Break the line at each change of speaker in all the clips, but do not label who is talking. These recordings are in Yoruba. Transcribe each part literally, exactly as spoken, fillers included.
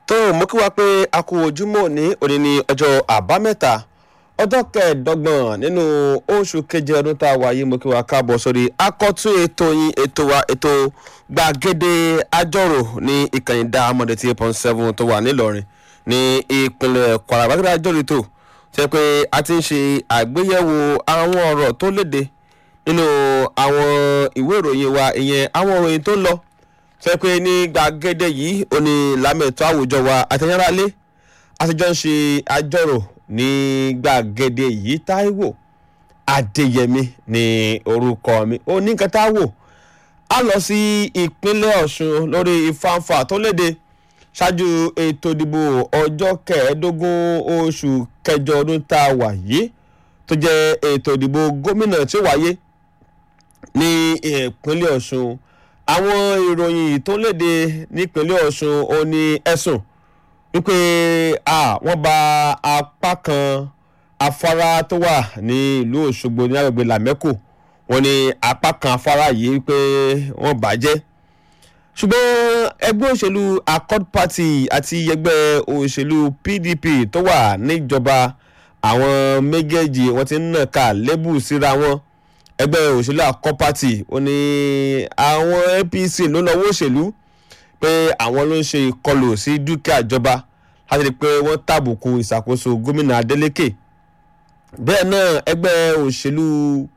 tó mú kí wá pé a kú ojúmọ́ ní òní ní ọjọ́ àbámẹ́ta ọjọ́ kẹẹ̀ẹ́dọ́gbọ̀n nínú oṣù keje ọdún tá a wà yìí. Mú kí wá káàbọ̀ sórí akọ́tún ètò yín ètò wa ètò gbàgede àjọrò ní ìkànnì Diamond eight point seven tó wà nílọrin ní ìpínlẹ̀ Kwara. Gbàgede àjọrò ètò ṣe pé a ti ń ṣe àgbéyẹ̀wò àwọn ọ̀rọ̀ tó léde nínú àwọn ìwé ìròyìn wa, ìyẹn àwọn ìròyìn tó ń lọ ṣe pé ní gbàgede yìí ó ní lámẹ̀tọ́ àwùjọ wa àtẹ̀yẹ́rálé àtijọ́ ń ṣe àjọrò ní gbàgede yìí. Táíwò Adéyẹmí ní orúkọ mi. Ó ní nǹkan tá a wò á lọ sí ìpínlẹ̀ Ọ̀ṣun lórí ìfàǹfà tó léde ṣáájú ètò ìdìbò ọjọ́ kẹẹ̀ẹ́dógún oṣù kẹjọ ọdún tá a wà yìí tó jẹ́ ètò ìdìbò gómìnà tí ó wáyé ní ìpínlẹ̀ Ọ̀ṣun. Àwọn ìròyìn tó léde nípínlẹ̀ Ọ̀ṣun ó ní ẹ̀sùn wípé wọ́n bà apá kan afárá tó wà ní ìlú Òṣogbo ní agbègbè Làmẹ́kò, wọ́n ní apá kan afárá yìí wípé wọ́n bàjẹ́. Ṣùgbọ́n ẹgbẹ́ òṣèlú Accord Party àti ẹgbẹ́ òṣèlú P D P tó wà níjọba, àwọn méjèèjì wọ́n ti ń nàka lébù síra wọn. Ẹgbẹ́ òṣèlú Accord Party ó ní àwọn A P C ló lọ́wọ́ òṣèlú pé àwọn ló ń ṣe ìkọlù sí dúkìá ìjọba láti rí pé wọ́n tàbùkù ìṣàkóso gómìnà Adeleke. Bẹ́ẹ̀ náà ẹgbẹ́ òṣèlú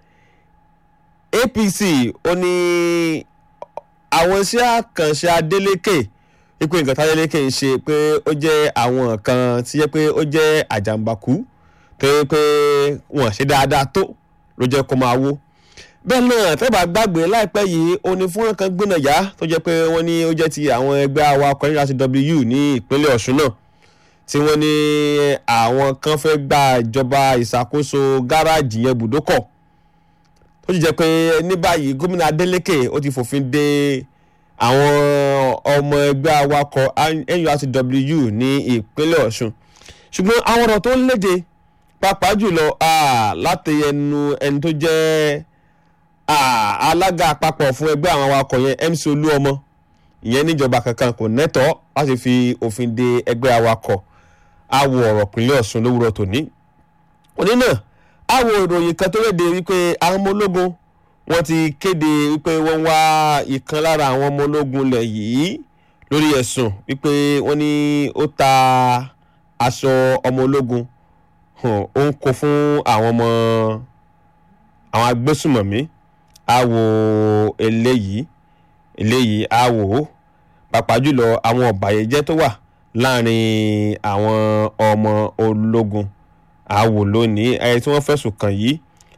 A P C ó ní àwọn iṣẹ́ àkànṣe Adeleke wípé nǹkan tí Adeleke ń ṣe pé ó jẹ́ àwọn kan tí yẹ pé ó jẹ́ àjàǹbàkú tó yẹ pé wọ́n ṣe dáadáa tó ló jẹ́ kó máa wó. Bẹ́ẹ̀ náà tẹ́bà gbàgbé láìpẹ́ yìí ó ní fúnra kan gbóná yá tó jẹ́ pé wọ́n ní ó jẹ́ ti àwọn ẹgbẹ́ awakọ̀ N U R T W ní ìpínlẹ̀ Ọ̀ṣun náà, tí wọ́n ní àwọn kan fẹ́ gba ìjọba ìṣàkóso gáràjì yẹn bùdókọ̀. Ó sì jẹ́ pé ní báyìí gómìnà Adeleke ó ti fòfin de àwọn ọmọ ẹgbẹ́ awakọ̀ N U R T W ní ìpínlẹ̀ Ọ̀ṣun. Ṣùgbọ́n àwọn ọ̀rọ̀ tó ń léde pàápàá jùlọ láti ẹnu ẹni tó jẹ́ alága àpapọ̀ fún ẹgbẹ́ àwọn awakọ̀ yẹn M C Olúọmọ, ìyẹn níjọba kankan kò nẹ́tọ̀ọ́ láti fi òfin de ẹgbẹ́ awakọ̀. Àwọ̀ ọ̀rọ̀ ìpínlẹ̀ Ọ̀ṣun lówùrọ̀ tòní. Òní náà àwọ̀ ìròyìn kan tó léde wípé àwọn ọmọ ológun wọ́n ti kéde wípé wọ́n wá ìkan lára àwọn ọmọ ológun ilẹ̀ yìí lórí ẹ̀sùn wípé wọ́n ní ó ta aṣọ ọmọ ológun ó ń kó fún àwọn ọmọ àwọn agbésùmọ̀mí. Àwọ̀ eléyìí eléyìí àwọ̀ pàápàá jùlọ àwọn ọ̀bàyéjẹ́ tó wà láàrin àwọn ọmọ ológun. Àwọ̀ lónìí ẹni tí wọ́n fẹ̀sùn kàn yìí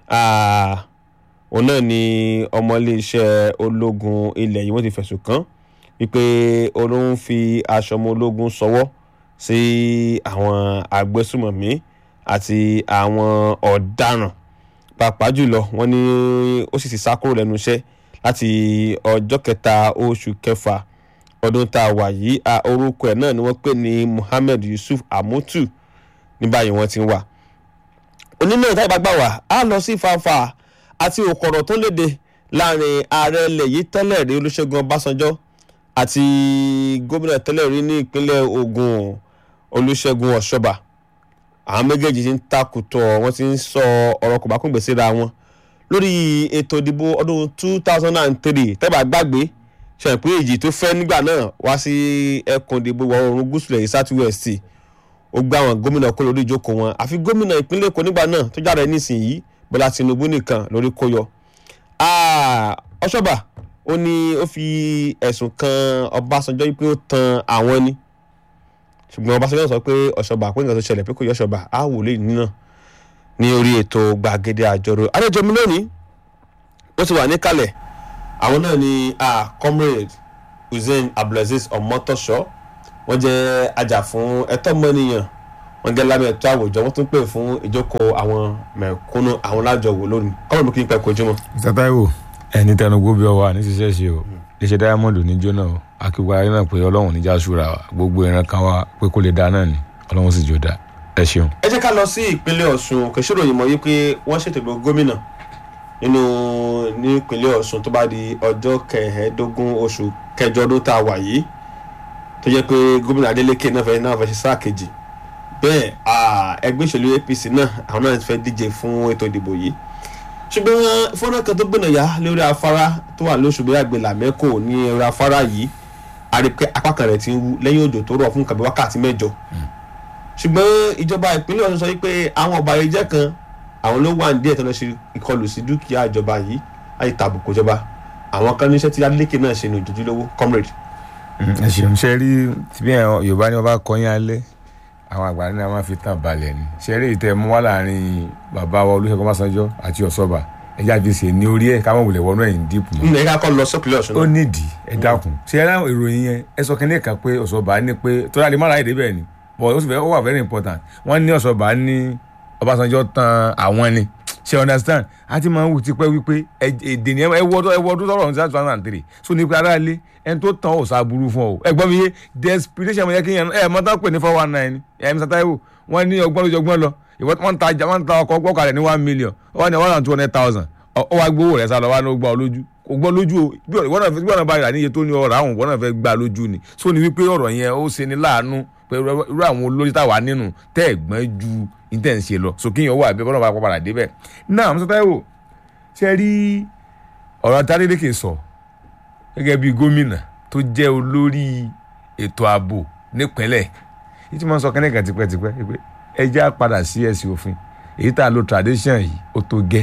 òun náà ni ọmọ iléeṣẹ́ ológun ilẹ̀ yìí wọ́n ti fẹ̀sùn kàn wípé olóhùn fi aṣọ ọmọ ológun ṣọwọ́ sí àwọn agbésùmọ̀mí àti àwọn ọ̀daràn. Pàápàá jùlọ wọ́n ní ó sì ti sá kúrò lẹ́nu iṣẹ́ láti ọjọ́ kẹta oṣù kẹfà ọdún tá a wà yìí. Orúkọ ẹ̀ náà ni wọ́n pè ní Muhammed Yusuf Amutu. Ní báyìí wọ́n ti ń wà. Onímọ̀ ìta ìbágbà wà á lọ sí ìfàǹfà àti òkọ̀rọ̀ tó léde láàrin ààrẹ ilẹ̀ yìí tẹ́lẹ̀ rí Olúṣẹ́gun Ọbásanjọ́ àti gómìnà tẹ́lẹ̀ rí ní ìpínlẹ̀ Ògùn Olúṣẹ́gun Ọ̀ṣọ́bà. Àwọn méjèèjì ti ń takùtọ̀, wọ́n ti ń sọ ọ̀rọ̀ kòbákùngbé síra wọn lórí ètò ìdìbò ọdún two thousand three. Tẹ́bà gbàgbé ṣe pé èjì tó fẹ́ nígbà náà wá sí ẹkùn ìdìbò ìwọ̀ oòrùn gúúsù lẹ̀ South West. Ó gbá àwọn gómìnà kó lórí ìjókòó wọn, àfi gómìnà ìpínlẹ̀ Èkó nígbà náà tó jáde nísìnyí Bọ́lá Tinubu nìkan lórí kó yọ. Ọ̀ṣọ́bà ó ní ó fi ẹ̀sùn kan Ọbásanjọ́ wípé ó tan àwọn ni, ṣùgbọ́n Ọbásanjọ́ sọ pé Ọ̀ṣọ́bà pé nǹkan tó ṣẹlẹ̀ pé kò yọ Ọ̀ṣọ́bà á wò lè nínà ní orí ètò gbàgede àjọrò. Àlejò mi lónìí ó ti wà níkàlẹ̀, àwọn náà ni comrade Hussein Abdulaziz Ọmọtọ́ṣọ́. Wọ́n jẹ́ ajá fún ẹ̀tọ́ ọmọnìyàn, wọ́n jẹ́ lábẹ́ ẹ̀tọ́ àwùjọ, wọ́n tún pè fún ìjókòó àwọn mẹ̀kúnnù àwọn lájọwò lónìí. Kọ́mọ̀ mi kì í pẹ́ kojúmọ́.
Mr Taiwo ẹni tẹnugbó bí ọwọ́ àní ṣiṣẹ́ ṣe o iléeṣẹ́ Diamond ní jóná o akíkọ ayé náà pé Ọlọ́run níjà ṣúra wa gbogbo ìran kan wa pé kó lè dá náà ni Ọlọ́run sì jò dá. Ẹ ṣeun. Ẹ jẹ́ ká lọ sí ìpínlẹ̀ Ọ̀ṣun. Kẹ̀síro yìí mọ̀ yí pé wọ́n ṣètò ìbò gómìnà nínú ní ìpínlẹ̀ Ọ̀ṣun tó bá di ọjọ́ kẹẹ̀ẹ́dógún oṣù kẹjọ ọdún tá a wà yìí.
tó jẹ́ pé gómìnà Adeleke náà fẹ́ náà fẹ́ ṣe sáà kejì bẹ́ẹ̀ ẹgbẹ́ òṣèlú A P C náà àwọn náà fẹ́ díje fún ètò ìdìbò yìí ṣùgbọ́n fọ́nrán kan tó gbóná yá lórí afárá tó wà lóṣùgbé àgbèlà mẹ́kò ní orí afárá yìí a rí pé apá kan rẹ̀ ti ń wú lẹ́yìn òjò tó rọ̀ fún kàbí wákàtí mẹ́jọ ṣùgbọ́n ìjọba ìpínlẹ̀ Ọ̀ṣun sọ wípé àwọn ọ̀bàyéjẹ́ kan àwọn ló wà ní díẹ̀ tó lọ ṣe ìkọlù sí dúkìá ìjọba yìí láti tàbùkù ìjọba àwọn kan níṣẹ́ tí Adeleke náà ṣe ní ìdójúlówó comrade.
ẹ ṣeun ṣe rí bí Yorùbá ni wọn bá kọyìn alẹ́ àwọn àgbà ní a máa fi tàn balẹ̀ ni ṣe rí ìtẹ́ mú wá láàrin bàbá wa Olúṣẹ́gun Ọbásanjọ́ àti Ọ̀ṣọ́bà ẹja fi ṣe ní orí ẹ̀ káwọn wulẹ̀ wọnú ẹ̀yìn dípò mọ́.
ǹjẹ́ ká kọ́ lọ sọ́kìlẹ̀ Ọ̀ṣun náà.
ó nídìí ẹ dákun ṣe ẹ láwọn ìròyìn yẹn ẹ sọ kínní kan pé Ọ̀ṣọ́bà ní pé tó dáa lè má ra èdè bẹ́ẹ̀ ni but ó sì fẹ́ ó wà very important wọ́n ní Ọ̀ṣọ́bà ní Ọbásanjọ́ tan àwọn ni ṣe understand a ti máa ń wù tipẹ́ wípé èdè ni ẹ wọ́dún ẹ wọ́dún tọrọ ọ̀hún sí two thousand three so ní pé aráalé ẹni tó tàn ó ṣàbùrú fún ọ ẹ gbọ́ mi yé desperation mo yẹ kí yẹn ẹ mọ́tò pè ní four one nine ẹ mi Sàtáíwò wọ́n ní ọgbọ́n lójú ọgbọ́n lọ wọ́n ta wọ́n ta ọkọ̀ ọgbọ́n kalẹ̀ ní one million wọ́n ní one hundred two hundred thousand ó wá gbowó rẹ̀ sá lọ wá ní ó gbà ọ lójú kò gbọ́ lójú o bí ọ̀nà bá rà níye tó ní ọ̀rọ̀ àwọn ọ̀nà fẹ́ gbà lójú ni so ní wípé ọ̀rọ̀ yẹn ó ṣe ní láàánú pé irú àwọn olórí táwa nínú tẹ́ ẹ̀gbọ́n ju intense lọ so kíyàn wà bẹ́ẹ̀ bọ́lá bá padà débẹ̀ náà mo Sàtáíwò ṣe rí ọ̀rọ̀ tí Adeleke sọ gẹ́gẹ́ bí gómìnà tó jẹ́ olórí ètò ààbò nípínlẹ̀ yìí tí wọ́n sọ kẹ́nìkan tipẹ́tipẹ́ pé ẹ já padà sí ẹ̀sìn òfin èyí tá a lo tradition yìí ó tó gẹ́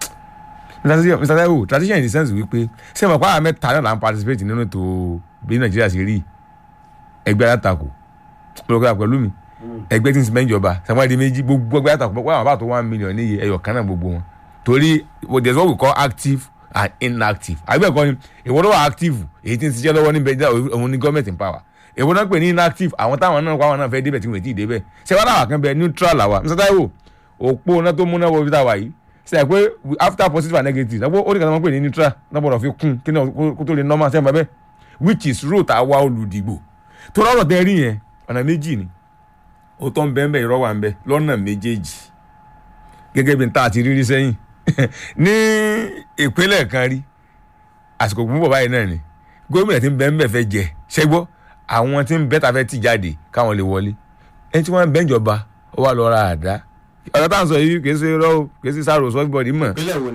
Mr Sàtáíwò tradition in the sense wípé ṣé mo pa àwọn mẹ́ta náà là ń participate nínú ètò bí Nàìjíríà ṣe rí ẹgbẹ́ alátakò olùkọ́ pẹ̀lú mi ẹgbẹ́ tí ń sinmi ìjọba sàmúlò èdè méjì gbogbo ẹgbẹ́ alátakò wọ́n àwọn bá tó one million níye ẹyọ kan náà gbogbo wọn torí there is what we call active and inactive àgbẹ̀ kan ni èwo ló wà active èyí tí ń ṣiṣẹ́ lọ́wọ́ níbẹ̀ òun ní government in power èwo náà pè ní inactive àwọn táwọn náà àwọn náà fẹ́ débẹ̀ tí wọ́n ti débẹ̀ ṣé wọ́n láwà kan bẹ neutral làwà Mr Sàtáíwò òpó náà tó múná wọ ibi táwa yìí ṣe pé after positive and negative ṣe pé ó ní kan tó máa pè ní neutral náà gbọ́dọ̀ fi kún kí náà kó tó lè normal ṣe ń bá bẹ́ẹ̀ which is root àwa olùdìgbò tó rọrọ̀ tẹ́ rí yẹn ọ̀nà méjì ni ó tọ́ ń bẹ́ẹ̀ bẹ́ẹ̀ irọ́ wà ń bẹ́ẹ̀ lọ́nà méjèèjì gẹ́gẹ́ bí n ta àti rírí sẹ́yìn ní ìpínlẹ̀ kan rí àsìkò púpọ̀ báyìí náà ni gómìnà tí ń bẹ́ẹ̀ bẹ́ẹ̀ fẹ́ jẹ ṣẹ́gbọ́ àwọn tí ń bẹ́ẹ̀ ta fẹ́ tì jáde káwọn lè wọlé ẹni tí wọ́n ń bẹ́ẹ̀ jọba ó wà lọ ra àdá ọ̀rọ̀ táwọn sọ yìí kì í ṣe rọ́ kì í ṣe sáró sọ́ọ́bọ̀dì mọ̀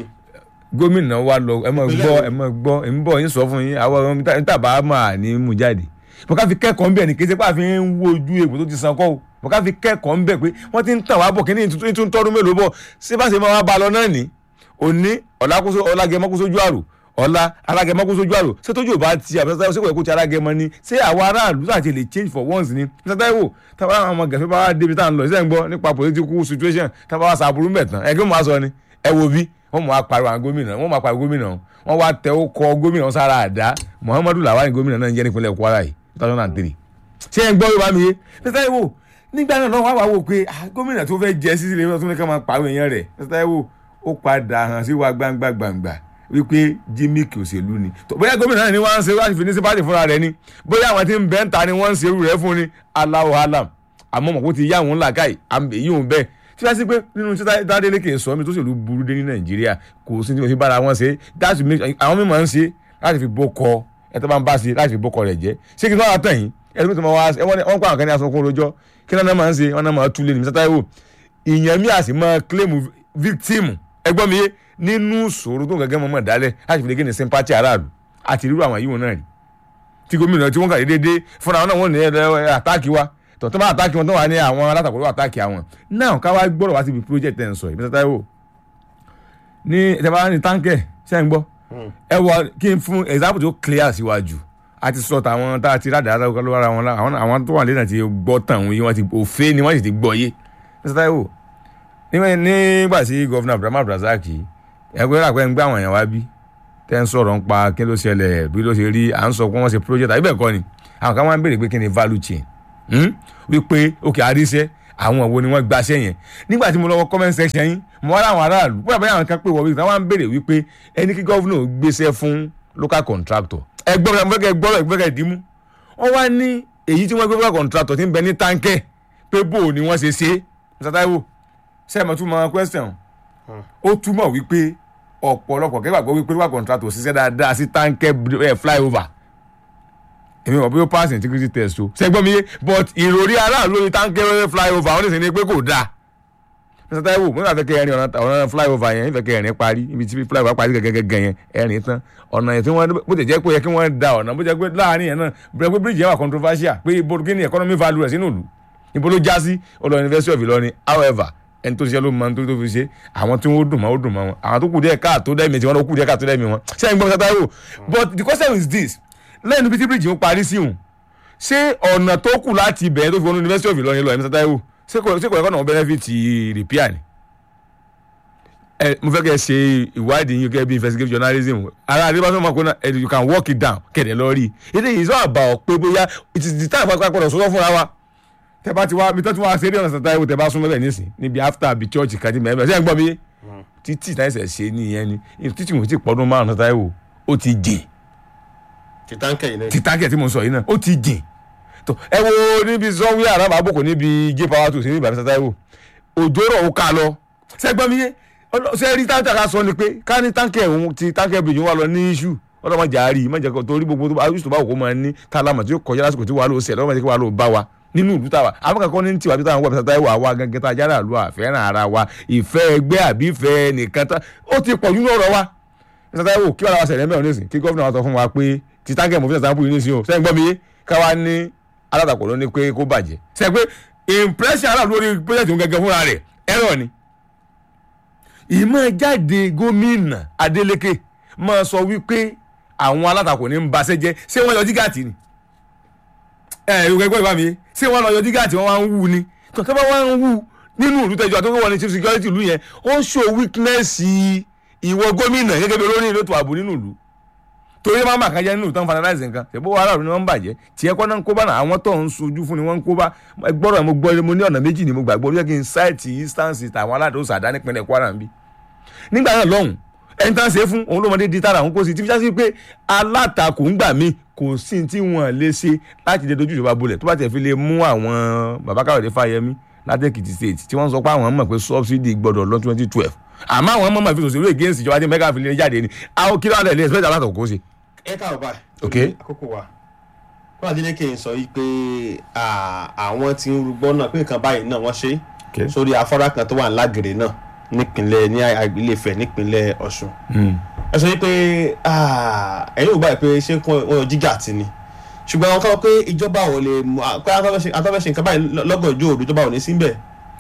gómìnà wa lọ ẹ mọ̀ gbọ́ ẹ mọ̀ gbọ́ ẹ ń bọ̀ yín sọ fún yín àwọn tàbá máa ní mú jáde mo ká fi kẹ́kọ̀ọ́ ń bẹ̀ ní kété pàfi ń wo ojú ègbò tó ti san kọ́ o mo ká fi kẹ́kọ̀ọ́ ń bẹ̀ pé wọ́n ti ń tàn wá bọ̀ kí ní ìtún tọ́dún mélòó bọ̀ ṣé bá ṣe máa wá ba lọ náà ní òní ọ̀làgẹ̀mọ́kúsójú àrò ọ̀la alágẹ̀mọ́kúsójú àrò ṣé tójú ò bá ti àbẹ́sẹ̀ ṣé kò yẹ kó ti alágẹ̀mọ́ ni ṣé àwọn aráàlú láti lè change for once ni Mr Sàtáíwò tábà àwọn ọmọ gẹ̀fẹ́ bá wá débi tá à ń lọ ṣé ń gbọ́ nípa political situation tábà wá sàbúrú mẹ́tàn ẹgbẹ́ mọ́ aṣọ ni ẹ wo bí wọ́n mọ̀ apariwo àwọn gómìnà wọ́n mọ̀ apariwo gómìnà wọ́n wá tẹ ó kọ gómìnà sára àdá Muhammadu Lawal gómìnà náà ń jẹ́ nípínlẹ̀ Kwara yìí two thousand and three ṣé ẹ gbọ́ Yorùbá mi yé Mr Sàtáíwò nígbà náà wọ́n wá wò pé gómìnà tó fẹ́ jẹ sísè lè tó ní ká máa pàrọ̀ èèyàn rẹ̀ Mr Sàtáíwò ó padà hàn sí wa gbangba gbangba wípé jímìkì òṣèlú ni bóyá gómìnà náà ni wọ́n ń ṣe láti fi ní sípàdé fúnra rẹ̀ ni bóyá àwọn tí ń bẹ́ ń ta ni wọ́n ń ṣe irú rẹ̀ fún ni Allahu alam àmọ́ mọ̀ kó ti yá àwọn ńlá káì èyí òun bẹ́ẹ̀ tí wọ́n sì pé nínú tí Adeleke sọ mi tó ṣèlú burú dé ní Nàìjíríà kò sí ní o fi bára wọn ṣe àwọn mímọ̀ ń ṣe láti fi bókọ ẹ tó bá ń bá ṣe láti fi bókọ rẹ̀ jẹ́ ṣé kí n sọ́ra tẹ̀yìn ẹ tó máa wá wọ́n pa àwọn kan ní aṣọ kún lójọ́ kí náà máa ń ṣe wọ́n náà máa túlé ní Mr Sàtáíwò ìyẹn mi àti máa claim victim ẹgbọ́n mi yé nínú ìṣòro tó ń gẹ́gẹ́ mọ́mọ́ dálẹ̀ láti fi lè gé ní sympathy aráàlú àti irú àwọn yìí wọn náà rí tí gómìnà tí wọ́n kà déédéé fúnra wọn náà wọ́n ní àtáàkì wa tọ̀tọ̀ bá àtáàkì wọn tó wà ní àwọn alátakò ló àtáàkì àwọn náà ká wá gbọ́dọ̀ wá síbi project ẹ̀ ń sọ Mr Sàtáíwò ní ìtẹ́bá ní táǹkẹ̀ ṣẹ́ ń gbọ́ ẹ wọ kí n fún example tó clear síwájú a ti sọ tàwọn tá a ti rádà lọ́wọ́ wọn àwọn tó wà lẹ́nà ti gbọ́ tàn wọ́n ti òfé ni wọ́n sì ti gbọ́ yé Mr Sàtáíwò nígbà tí gọ́fìnà Abdulrahman Abdulrasaq ẹgbẹ́ rà pé ń gbé àwọn èèyàn wá bí tẹ́ ń sọ̀rọ̀ ń pa kí ló ṣẹlẹ̀ bí ló ṣe rí à ń sọ pé wọ́n ṣe project àbí bẹ́ẹ̀ kọ́ ni àwọn kan máa ń béèrè pé kí ni value chain wípé òkè àríṣẹ́ àwọn wo ni wọ́n gbaṣẹ́ yẹn nígbà tí mo lọ́wọ́ comment section yín mo wá láwọn aráàlú bóyá bóyá àwọn kan pé wọ́n wí wọ́n máa ń béèrè wípé ẹni kí gọ́fìnà gbéṣẹ́ fún local contractor ẹgbọ́n gbọ́dọ̀ gbọ́dọ̀ dìímú wọ́n wá ní èyí tí wọ́n gbé local contractor ti ń bẹ ní táǹkẹ́ pé bò ni wọ́n ṣe ṣe Mr Sàtáíwò sẹ́ẹ̀mọ̀ tún mọ question ó túmọ̀ wípé ọ̀pọ̀lọpọ̀ kẹ́gbàgbọ́ wípé local contractor ṣiṣẹ́ dáadáa sí táǹkẹ́ flyover èmi mọ̀ bí ó pass integrity test o ṣẹ́gbọ́n mi yé but ìròrí aráàlú lórí táǹkẹ́ flyover àwọn oníṣẹ́ ni pé kò dáa Mr Taiwo mo náà fẹ́ kẹ́ ẹ̀rin ọ̀nà flyover yẹn fẹ́ kẹ́ ẹ̀rin parí ibi tí flyover parí gẹ́gẹ́gẹ́ yẹn ẹ̀rin tán ọ̀nà yẹn tí wọ́n bó ti jẹ́ pé yẹ kí wọ́n da ọ̀nà bó jẹ́ pé láàrin yẹn náà bẹ̀rẹ̀ pé bíríìjì yẹn wà controversial pé ibo kí ni economy value rẹ̀ sínú ìlú ibo ló já sí ọlọ́ University of Ilorin however ẹni tó ṣiṣẹ́ ló mọ nítorí tó fi ṣe àwọn tí wọ́n dùn mọ́ ó dùn mọ́ wọn àwọn tó kù díẹ̀ káàtó dẹ́mi tí wọ́n lọ kù díẹ̀ káàtó dẹ́mi wọn ṣé ẹ̀yin gbọ́ Mr Taiwo but the question is this lẹ́nu bí tí bíríìjì ń parí sí òun ṣé ọ̀nà tó kù láti ibẹ̀ tó fi wọnú University of Ilorin lọ Mr Taiwo ṣé kò ṣé kò ẹ̀kọ́ náà benefit repair ni ẹ mo fẹ́ kẹ́ ẹ ṣe ìwádìí yín kẹ́ bí investigative journalism ara àdébá tó máa kó náà you can work it down kẹ̀dẹ̀ lọ rí i it is not about pé bóyá it is the time àpapọ̀ àpapọ̀ sọ́sọ́ fúnra wa tẹ bá ti wá mi tó ti wá ṣe eré ọ̀nà Mr Taiwo tẹ bá súnmọ́ bẹ́ẹ̀ nísìn níbi after bi church kàdí mẹ́rin ṣé ń gbọ́ mi títí náà ṣẹ̀ ṣe nìyẹn ni títí mo ti pọ́dún márùn Mr Taiwo ó ti jìn tìtánkẹ̀ tí mo sọ yìí náà ó ti jìn ẹ wo níbi sọ́wé àràbà àbòkò níbi j power two sí níbi Mr Taiwo òjò rọ̀ ó ká lọ ṣẹ́gbọ́n mi yé ṣe rí táǹkì ká sọ ni pé ká ní táǹkì ẹ̀hún ti táǹkì bridge wà lọ ní iṣu ọlọ́mọ jàárì má jẹ́ kó torí gbogbo tó bá yusuf bá òkú máa ní tálámà tí ó kọjá lásìkò tí wàá lò ṣẹlẹ̀ ọlọ́mọ jẹ́ kí wàá lò bá wa nínú ìlú táwa àwọn kankan ní tiwa bí táwọn wà Mr Taiwo àwa gẹ́gẹ́ tá a jára lu àfẹ́ràn ara wa ìfẹ́ ẹgbẹ́ àbí ìfẹ́ nìkan tá ó ti pọ̀ nínú ọ̀rọ̀ wa Mr Taiwo kí wàá ṣẹlẹ̀ mẹ́rin nísìn kí gọ́fìnà wa sọ fún wa pé ti táǹkì mọ̀ fún ìsàmù yìí nísìn o sẹ́yìn gbọ́ mi yé káwa ní alátakò ló ní pé kó bàjẹ́ sẹ́yìn pé impression aráàlú lórí project òun gẹ́gẹ́ fúnra rẹ̀ ẹ̀rọ ni ìmọ̀ jáde gómìnà Adeleke máa sọ wípé àwọn alátakò ní ń baṣẹ́ jẹ́ ṣé wọ́n yọ dígàtì ni ẹ ẹ gbẹgbẹ ìbá mi ṣé wọ́n lọ yọ dígàtì wọ́n wá ń wú ni tọ́tẹ́ bá wá ń wú nínú ìlú tẹ́jọ́ àti wọ́n ní chief security ìlú yẹn ó ń show weakness ìwọ gómìnà gẹ́gẹ́ bí olórí ètò ààbò nínú ìlú torí máa ń bà kan jẹ́ nínú ìtàn finalize nǹkan ṣèbó wàhálà ni wọ́n ń bàjẹ́ tiẹ̀ kọ́ náà ń kó bá náà àwọn tó ń sojú fún ni wọ́n ń kó bá gbọ́dọ̀ mo gbọ́ mo ní ọ̀nà méjì ni mo gbàgbọ́ ló yẹ kí n sáìtì instance tàwọn aládùn sàdá nípínlẹ̀ Kwara ń bí nígbà náà lọ́hùn ẹni tá ń ṣe fún òun ló mọdé di tára òun kó sí tí fi ṣáṣí pé alátakò ń gbà mí kò sí tí wọ́n lè ṣe láti lè dojú ìjọba bolẹ̀ tó bá tẹ̀ fi lè mú àwọn bàbá Káyọ̀dé Fáyẹmí láti Èkìtì state tí wọ́n sọ pé àwọn mọ̀ pé subsidy gbọ́dọ̀ lọ twenty twelve àmọ́ àwọn mọ̀ fi sòṣèlú against ìjọba tí mẹ́gà fi lè jáde ni àwọn kí ló wà lẹ́yìn expect alátakò kó ṣe.
ẹ káàbọ̀ báyìí àkókò wa kó Adeleke ń sọ yìí pé àwọn tí ń rúgbọ́n náà pé nǹkan báyìí náà wọ́n ṣe sórí afárá kan tó wà ní Lágèrè náà nípínlẹ̀ ní Ilé-Ifẹ̀ nípínlẹ̀ Ọ̀ṣun ẹ sọ wípé ẹ̀yin ò gbà pé ṣé wọ́n jíjà tì ní ṣùgbọ́n àwọn kan pé ìjọba ò lè mú pé àtọ́fẹ́ṣe nǹkan báyìí lọ́gànjọ́ òru ìjọba ò ní síbẹ̀.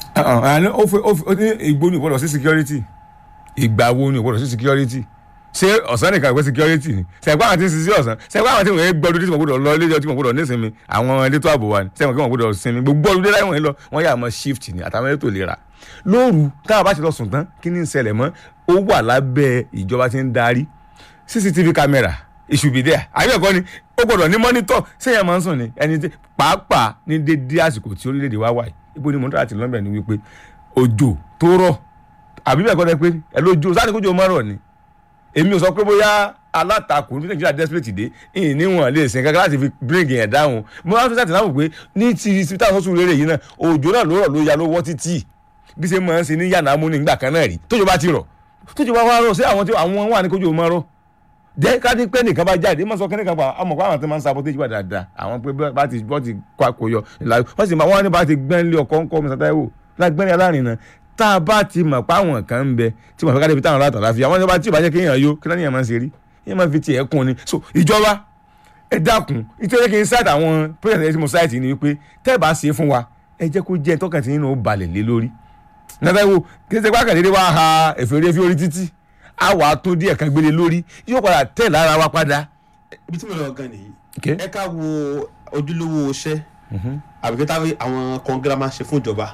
ìgbó ni ìgbọ́dọ̀ sí security ìgbà wo ni ìgbọ́dọ̀ sí security ṣé ọ̀sán nìkan ìwé security ni ṣẹ̀gbọ́n àwọn tí ń ṣiṣẹ́ ọ̀sán ṣẹ̀gbọ́n àwọn tí wọ́n gbọ́dọ̀ tí wọ́n gbọ́dọ̀ lọ ilé ẹjọ́ tí wọ́n gbọ́dọ̀ nísinmi àwọn elétò ààbò wa ni ṣẹ̀gbọ́n kí wọ́n gbọ́dọ̀ sinmi gbogbo ọdún láì wọ́n lọ wọ́n yà mọ́ shift ni àtàwọn elétò ìlera lóru táwọn bá ti lọ sùn tán kí ni ń ṣẹlẹ̀ mọ́ ó wà lábẹ́ ìjọba tí ń darí C C T V camera ìṣùbìdẹ́ àbẹ̀kọ́ ni ó gbọ́dọ̀ ní mọ́nítọ̀ sẹ́yìn máa ń sùn ni ẹni tí pàápàá ní dédé àsìkò tí orílẹ̀-èdè wa wà ibo ni mọ́tò àti lọ́bẹ̀ ni wípé òjò tó rọ̀ àbí bẹ́ẹ̀ kọ́ dẹ pé ẹ lójú sáà ní kójú ọmọ rọ̀ ni èmi ò sọ pé bóyá alátakò ní Nàìjíríà desperate dé ìyìn níwọ̀n lè sìn kankan láti fi bring yẹn down mo máa ń fi sáà tẹ̀láwò pé ní ti síta sọ́sùn rere yìí náà òjò náà ló rọ̀ ló ya ló wọ́ títì bí ṣe máa ń ṣe ní yànnà amúni nígbà kan náà rí tójò bá ti rọ̀ tójò bá wá rọ̀ sí àwọn tí àwọn wà ní kójú ọmọ rọ̀ jẹ́ ká ní pé nìkan bá jáde má sọ kí nìkan pa àmọ̀ pé àwọn tó máa ń sabotage wà dáadáa àwọn pé bá ti bọ́ ti kọ́ àkóyọ ìlà wọ́n sì máa wọ́n ní bá ti gbẹ́n lé ọkọ̀ ńkọ́ Mr Taiwo lágbẹ́ni alárinà tá a bá ti mọ̀ pé àwọn kan ń bẹ tí wọ́n fẹ́ ká débi táwọn aláàtọ̀ láfi àwọn ìjọba tí ò bá jẹ́ kí èèyàn yó kí lóyún máa ń ṣe rí yẹn máa fi tiẹ̀ kún ni so ìjọba ẹ dákun ìtọ́jú kí n ṣáàtì àwọn project tí mo ṣáàtì ni wípé tẹ́ ẹ bá ṣe fún wa ẹ jẹ́ kó jẹ́ tọ́kàn tí nínú ó balẹ̀ lé lórí Mr Taiwo kí ṣe pákàn dédé wá ha èfèrè fi orí títí a wà á tó díẹ̀ kan gbélé lórí yóò padà tẹ̀ lára wa padà.
ibi tí mo lọ gan nìyí ẹ ká wo ojúlówó iṣẹ́ àbíkẹ́ táwọn àwọn kọ́ngílá máa ṣe fún ìjọba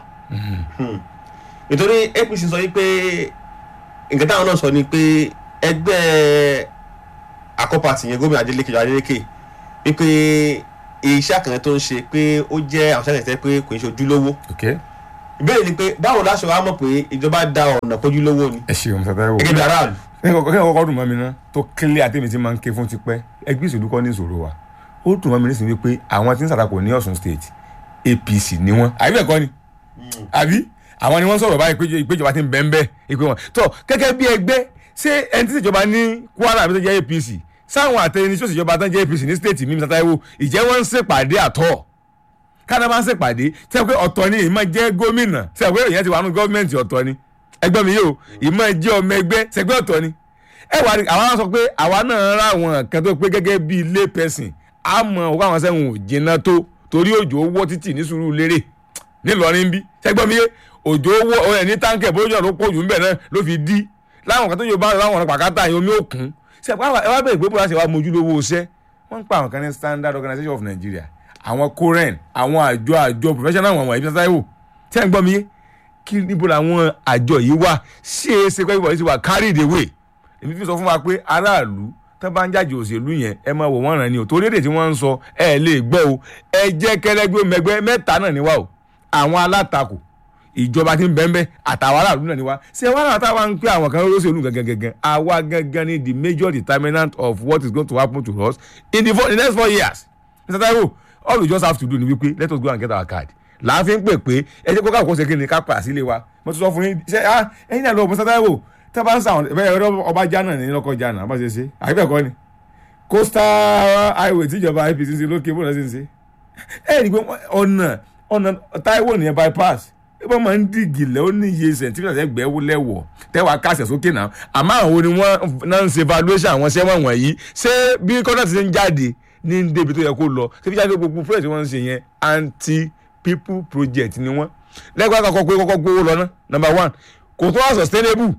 nítorí A P C sọ yìí pé nǹkan táwọn náà sọ ni pé ẹgbẹ́ àkọ́pàtì yẹn gómìnà Adeleke Adeleke wípé iṣẹ́ kan tó ń ṣe pé ó jẹ́ àwọn iṣẹ́ kan pé kò ń ṣe ojúlówó. ìbéèrè ni pé báwo láṣọ wa mọ̀ pé ìjọba da ọ̀nà pójúlówó ni.
ẹ ṣeun Mr Taiwo
gẹ́gẹ́ bí aráàlú.
kí ni kọ́kọ́ dùn mọ́ mi ná tó kílẹ̀ àtẹ̀mí tí máa ń ké fún tipẹ́ ẹgbẹ́ ìṣèlú kọ́ ní ìṣòro wa ó dùn mọ́ mi nísìnyí wípé àwọn tí ń ṣàtakò ní Ọ̀ṣun state A P C ni wọ́n àbí bẹ́ẹ̀ kọ́ ni àbí àwọn ni wọ́n sọ̀rọ̀ báyìí ìpéjọba ti ń bẹ́ẹ̀ bẹ́ẹ̀ ìpé wọn tó gẹ́gẹ́ bí ẹgbẹ́ ṣé ẹni tí ìjọba ní Kwara àbí tó jẹ́ A P C sáwọn àtẹni tí ó sì jọba tán jẹ́ A P C ní state mi Mr Taiwo ìjẹ́ wọ́n ń ṣèpàdé àtọ̀ káná bá ń ṣèpàdé ṣe pé ọ̀tọ̀ ni ìmọ̀ jẹ́ gómìnà ṣe pé ìyẹn ti wà nù gọ́ọ̀mẹ̀ntì ọ̀tọ̀ ni ẹgbẹ́ mi yóò ìmọ̀ jẹ́ ọmọ ẹgbẹ́ ṣẹgbẹ́ ọ̀tọ̀ ni ẹ wà ní àwa sọ pé àwa náà ra àwọn kan tó pé gẹ́gẹ́ bíi lay person àmọ́ òkú àwọn sẹ́wọ̀n ò jìnnà tó torí òjò owó títì ní Sùúrùlérè nílọrin bí ṣẹgbẹ́ mi yé òjò owó ẹ̀ ní táǹkẹ̀ bójú ọ̀rọ̀ pọ̀ jù ń bẹ̀ náà ló fi dí láwọn kan tó yóò bá láwọn ọ̀rọ̀ pàkátà yìí omi òkun ṣe pé ẹ wá bẹ̀rẹ̀ pé bóyá ṣe wá mójúlówó iṣẹ́ wọ́n ń pa àwọn kan ní Standard Organization of Nigeria àwọn koren àwọn àjọ àjọ professional àwọn ìbí Táíwò tí ẹ̀ ń gbọ́ mi yé kí níbo làwọn àjọ yìí wà ṣé é ṣe pé ìbọn yìí ti wà carried away èmi fi sọ fún wa pé aráàlú tó bá ń jàjì òṣèlú yẹn ẹ máa wò wọ́n ràn ní o torí èdè tí wọ́n ń sọ ẹ lè gbọ́ o ẹ jẹ́ kẹlẹ́gbẹ́ mẹgbẹ́ mẹ́ta náà ni wá o àwọn alátakò ìjọba tí ń bẹ́ẹ̀ àtàwọn aráàlú náà ni wá ṣé wàhálà táwa ń pè àwọn kan lóṣèlú gangan gangan àwa gangan ni the major determinant of what is going to happen to us in the, four, the next four years Mr Taiwo all we just have to do ni wípé let us go and get our card láàfin pè pé ẹ jẹ́ kó káàkó ṣe kí ni ká pa sílé wa mo ti sọ fún yín ṣe ah ẹ̀yin náà lọ Mr Taiwo tẹ́ bá ń sàwọn ẹ̀bẹ̀ ẹ̀rọ ọba jana ní lọ́kọ̀ jana bá ṣe ṣe àgbẹ̀kọ́ ni coastal highway tíjọba I P C C lókè bó lọ sí ṣe ẹ̀ rí i pé ọ̀nà ọ̀nà Taiwo nìyẹn bypass ẹ máa ń dìgì lẹ́ ó ní iye centimetre ẹgbẹ́ lẹ́wọ̀ tẹ́wàá kásẹ̀ sókè náà àmọ́ àwọn ni wọ́n náà ń ṣe valuation àwọn sẹ́wọ̀n wọ̀nyí ṣé bí kọ́ńtà ti ń jáde ní débi tó yẹ kó lọ ṣé bí jáde gbogbo project wọ́n ń ṣe yẹn anti people project ni wọ́n lẹ́gbàá kọ́kọ́ pé kọ́kọ́ gbówó lọ ná number one kò tó wá sustainable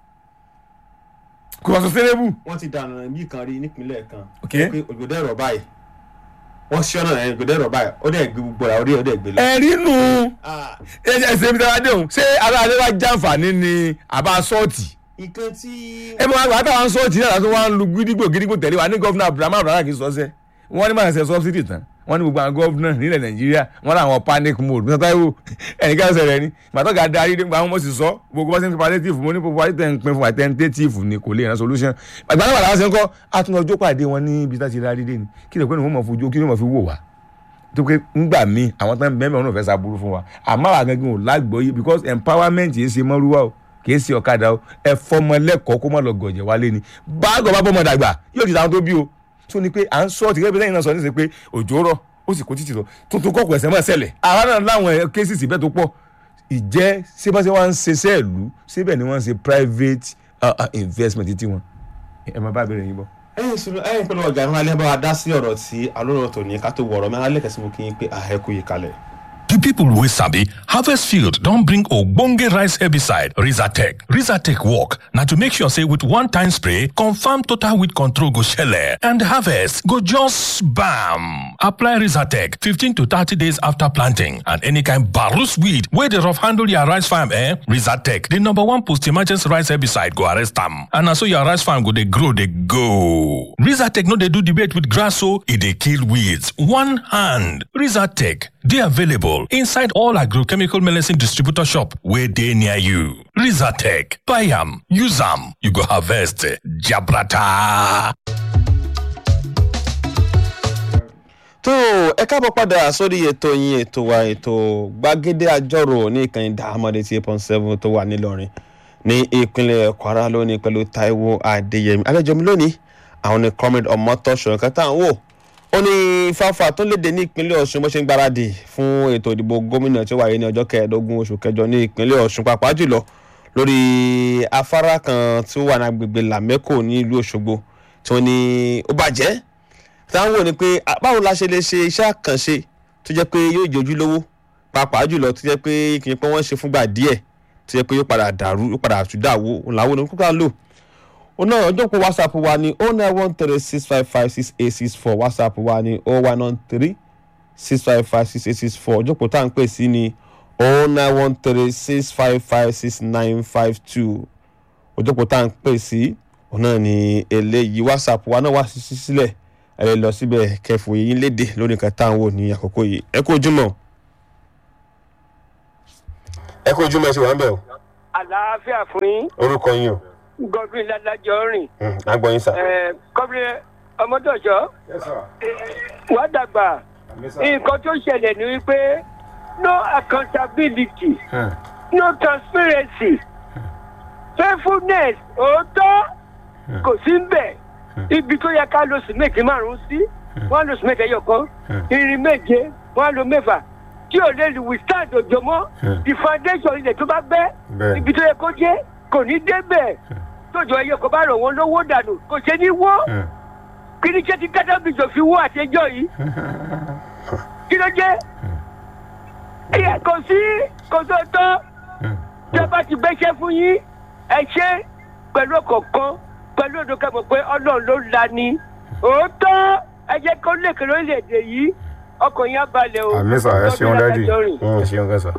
kò wá sustainable.
wọ́n ti dànù yìí kan rí nípínlẹ̀ kan
pé
òjòdè ẹ̀rọ báyìí wọ́n ṣí ọ̀nà ẹ̀ òjòdè ẹ̀rọ báyìí ó dẹ̀ gbé gbogbo ọ̀rọ̀ ó dẹ̀ gbé lọ.
ẹ̀rí nù ẹ ṣe mi dára dé òun ṣé aláàlẹ́ wa jàǹfààní ni àbá sọ́ọ̀tì.
nǹkan tí.
ẹ mọ àgbà táwọn sọ́ọ̀tì náà tó wá ń lu gidigbo gidigbo tẹ̀lé wa ní gọ́fúnà Abdulrahman Abdulrahman kì í sọ́sẹ́ wọ́n ní máa ṣe subsidy tán wọ́n ní gbogbo àwọn gọ́fúnà nílẹ̀ Nàìjíríà wọ́n láwọn panic mode Mr Taiwo ẹnìkan ṣẹlẹ̀ ni màtọ́ ga darí nípa àwọn ọmọ sì sọ gbogbo bọ́sẹ̀ ní palliative mo ní palliative ń pin fún wa tentative ni kò lè rán solution àgbà náà wà láwọn ṣe ń kọ́ àtúnọjọ́ pàdé wọn ní ibi tá ti rárí dé ni kí lè pé ní wọ́n mọ̀ fojú kí ni wọ́n fi wò wá tó pé ńgbà míì àwọn tán bẹ́ẹ̀ mẹ́rin ò fẹ́ sábúrú fún wa àmọ́ àwọn gangan ò lágbóyè because empowerment yìí ṣe mọ́rúwá o kì í ṣe ọ̀kadà o ẹ fọmọ lẹ́kọ̀ọ́ kó má lọ gọ̀jẹ̀ wálé ni báàgọ̀ bá bọ́mọ dàgbà yóò ti dáhùn tó bí o tó ní pé à ń sọ ọ̀tí gẹ́gẹ́ bí lẹ́yìn náà sọ ní ṣe pé òjò rọ̀ ó sì kó títì lọ tuntun kọ̀ọ̀kọ̀ ẹ̀sẹ̀ máa ṣẹlẹ̀ àwa náà láwọn cases bẹ́ẹ̀ tó pọ̀ ìjẹ́ ṣébáṣe wá ń ṣe sẹ́ẹ̀lú síbẹ̀ ni wọ́n ń ṣe private uh, uh, investment títí wọn ẹ máa bá bẹ̀rẹ̀ yín bọ̀.
ẹ̀yin sọ ẹ̀yin pẹ̀lú ọjà ìrún alẹ́ bá wa dá sí ọ̀rọ̀ tí alóró tòní ká tó wọ̀rọ̀ mẹ́rin alẹ́ kẹsì mú kí n pé àhẹ́kù yìí kalẹ̀.
The people wey sabi Harvest Field don bring ogbonge rice herbicide Rizatec. Rizatec work na to make sure say with one time spray confirm total weed control go shele and harvest go just bam. Apply Rizatec fifteen to thirty days after planting and any kind barus weed wey dey rough handle your rice farm eh Rizatec the number one post emergency rice herbicide go arrest am and na so your rice farm go dey grow dey go. Rizatec no dey do debate with grass o e dey kill weeds one hand. Rizatec dey available inside all agrochemical medicine distributor shop wey dey near you. Rizatec, buy am, use am, you go harvest jabrata.
tó ẹ káàbọ̀ padà sórí ètò yín ètò wa ètò gbàgede àjọrò ní ìkànnì Diamond eighty eight point seven tó wà nílọrin ní ìpínlẹ̀ Kwara lónìí pẹ̀lú Taiwo Adéyẹmí alẹ́jọ́mi lónìí àwọn ní comrade Ọmọtọ́ṣọ̀ kẹta ń wò ó ní fáfá tó léde ní ìpínlẹ̀ Ọ̀ṣun bó ṣe ń gbáradì fún ètò ìdìbò gómìnà tí ó wáyé ní ọjọ́ kẹẹ̀ẹ́dógún oṣù kẹjọ ní ìpínlẹ̀ Ọ̀ṣun pàápàá jùlọ lórí afárá kan tí ó wà ní agbègbè Làmẹ́kò ní ìlú Òṣogbo tí wọ́n ní ó bàjẹ́ táwọn wò ní pé báwo la ṣe lè ṣe iṣẹ́ àkànṣe tó jẹ́ pé yóò jẹ́ ojúlówó pàápàá jùlọ tó jẹ́ pé kì í pé wọ́n ṣe fúngbà díẹ̀ tó jẹ́ pé yóò padà dàrú yóò padà àtúndàwó làwọn oníkókà lò ó náà ọjọ́ pé WhatsApp wa ní oh nine one three six five five six eight six four WhatsApp wa ní oh one one three six five five six eight six four ọjọ́ pé tá à ń pè sí ní oh nine one three six five five six nine five two ọjọ́ pé tá à ń pè sí òun náà ní eléyìí WhatsApp wa náà wá sí sílẹ̀ ẹ lè lọ síbẹ̀ kẹfù yín léde lórí nǹkan tá à ń wò ní àkókò yìí ẹ kú ojúmọ́ ẹ kú ojúmọ́ ẹ sì wà ń bẹ̀ o.
àlàáfíà fún yín.
orúkọ yín o.
Godwin Ládàjọ́ rìn.
agbọ̀nyin sà.
ẹ kọ́bílẹ̀ Ọmọtọ́ṣọ̀. wàá dàgbà nǹkan tó ṣẹlẹ̀ ni wípé no accountability huh. no transparency huh. faithfulness òótọ́ huh. kò sí ń bẹ̀ ibi tó yẹ ká lo sìmẹ́ǹtì márùn-ún sí wọ́n á lo sìmẹ́ǹtì ẹyọ kan irin méje wọ́n á lo mẹ́fà tí ò lè withstand òjò mọ́ the foundation ilẹ̀ tó bá bẹ́ ibi tó yẹ kó jẹ́ kò ní débẹ̀ tójọ ẹyẹ kò bá rọ̀ wọ́n lówó dànù kò ṣe ní wó kí ni ṣé ti kátà bìjọ fi wó àtẹjọ́ yìí kí ló jẹ́ ẹ̀yà kò sí kò tó tán tí a bá ti gbéṣẹ́ fún yín ẹ ṣe pẹ̀lú ọ̀kọ̀ọ̀kan pẹ̀lú òdòkè mọ̀ pé ọlọ́run ló la ni òótọ́ ẹ jẹ́ kó lékè lórílẹ̀‐èdè yìí ọkàn yẹn balẹ̀ o.
àmì sà ẹ ṣeun dádì ẹ ṣeun kẹsà.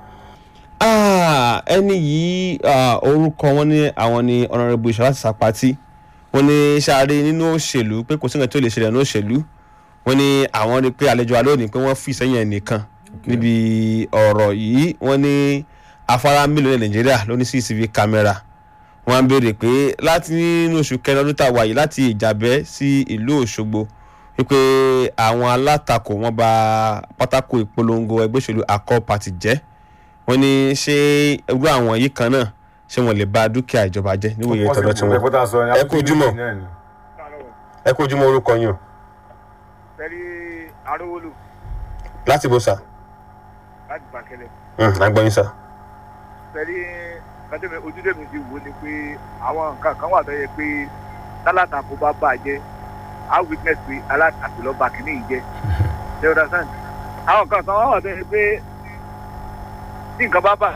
ẹni yìí orúkọ wọn ní àwọn ní honourable Ìṣọ̀lá Sàpàtì wọn ní sáré nínú òṣèlú pé kò sí nǹkan tó lè ṣẹlẹ̀ ní òṣèlú wọn ní àwọn rí pé àlejò alóòní pé wọ́n fi sẹ́yìn ẹnìkan níbi ọ̀rọ̀ yìí wọ́n ní afárá mílíọ̀nù Nàìjíríà ló ní C C T V kámẹ́rà wọ́n á béèrè pé láti nínú oṣù kẹrin ọdún tá a wà yìí láti Ìjàbẹ́ sí ìlú Òṣogbo wípé àwọn alátakò wọn bà pátákó ìpolongo ẹgbẹ́ òṣèlú Accord Party jẹ́ wọ́n ní ṣé irú àwọn yìí kan náà ṣé wọ́n lè bà dúkìá ìjọba jẹ́ níwòye tọ̀dọ̀ tí wọ́n. ẹ kú ojúmọ́ ẹ kú ojúmọ́ orúkọ yín o.
Fẹ́rí Arówólò.
láti bó sà.
láti Bàkẹ́lẹ̀.
agbọ́yìn sà.
Fẹ́rí kàdébẹ̀ ojúdé mi ti wò ni pé àwọn nǹkan kan wà tó yẹ pé tálátakò bá bàjẹ́ á witness pé alátakò lọ bá kínní yìí jẹ́ ṣe understand àwọn nǹkan kan wà tó yẹ pé tí nǹkan bá bà.